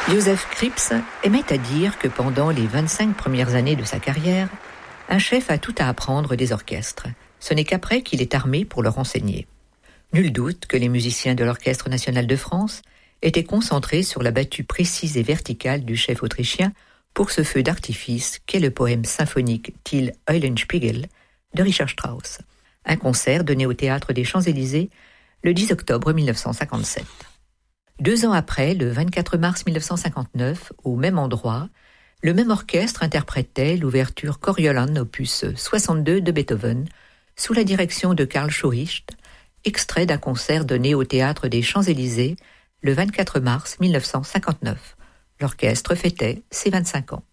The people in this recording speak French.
Joseph Kripps aimait à dire que pendant les 25 premières années de sa carrière, un chef a tout à apprendre des orchestres. Ce n'est qu'après qu'il est armé pour leur enseigner. Nul doute que les musiciens de l'Orchestre national de France étaient concentrés sur la battue précise et verticale du chef autrichien pour ce feu d'artifice qu'est le poème symphonique Till Eulenspiegel de Richard Strauss. Un concert donné au Théâtre des Champs-Élysées le 10 octobre 1957. 2 ans après, le 24 mars 1959, au même endroit, le même orchestre interprétait l'ouverture Coriolan opus 62 de Beethoven, sous la direction de Karl Schuricht, extrait d'un concert donné au Théâtre des Champs-Élysées le 24 mars 1959. L'orchestre fêtait ses 25 ans.